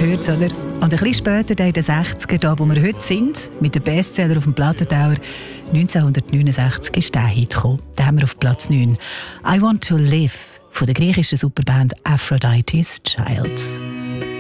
gehört, oder? Und ein bisschen später, in den 60er, da wo wir heute sind, mit dem Bestseller auf dem Plattentauer, 1969 ist der Hit gekommen. Den haben wir auf Platz 9. «I Want to Live» von der griechischen Superband Aphrodite's Child.